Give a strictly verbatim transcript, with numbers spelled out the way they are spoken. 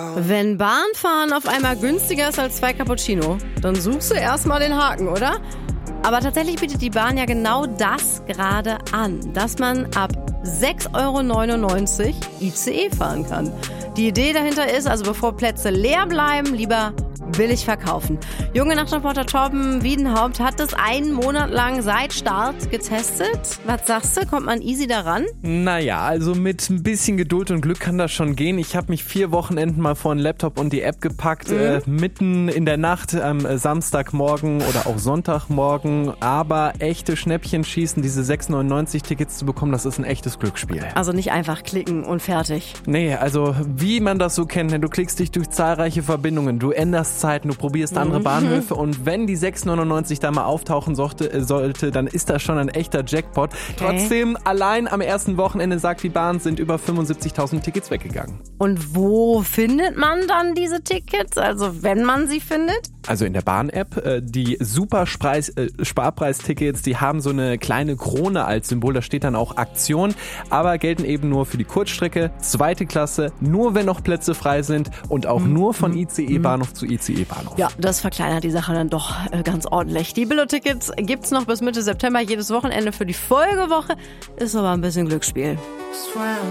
Wenn Bahnfahren auf einmal günstiger ist als zwei Cappuccino, dann suchst du erstmal den Haken, oder? Aber tatsächlich bietet die Bahn ja genau das gerade an, dass man ab sechs Euro neunundneunzig I C E fahren kann. Die Idee dahinter ist, also bevor Plätze leer bleiben, lieber billig verkaufen. Junge Nachtreporter Torben Wiedenhaupt hat das einen Monat lang seit Start getestet. Was sagst du? Kommt man easy daran? Naja, also mit ein bisschen Geduld und Glück kann das schon gehen. Ich habe mich vier Wochenenden mal vor den Laptop und die App gepackt, mhm. äh, mitten in der Nacht am Samstagmorgen oder auch Sonntagmorgen. Aber echte Schnäppchen schießen, diese sechs neunundneunzig Tickets zu bekommen, das ist ein echtes Glücksspiel. Also nicht einfach klicken und fertig. Nee, also wie man das so kennt, du klickst dich durch zahlreiche Verbindungen, du änderst Zeiten, du probierst andere Mhm. Bahnhöfe und wenn die sechs neunundneunzig da mal auftauchen sollte, sollte, dann ist das schon ein echter Jackpot. Okay. Trotzdem, allein am ersten Wochenende, sagt die Bahn, sind über fünfundsiebzigtausend Tickets weggegangen. Und wo findet man dann diese Tickets? Also wenn man sie findet? Also in der Bahn-App, die Super-Sparpreis-Tickets, die haben so eine kleine Krone als Symbol, da steht dann auch Aktion, aber gelten eben nur für die Kurzstrecke, zweite Klasse, nur wenn noch Plätze frei sind und auch mhm. nur von I C E-Bahnhof mhm. zu I C E-Bahnhof. Ja, das verkleinert die Sache dann doch ganz ordentlich. Die Billo-Tickets gibt's noch bis Mitte September, jedes Wochenende für die Folgewoche, ist aber ein bisschen Glücksspiel.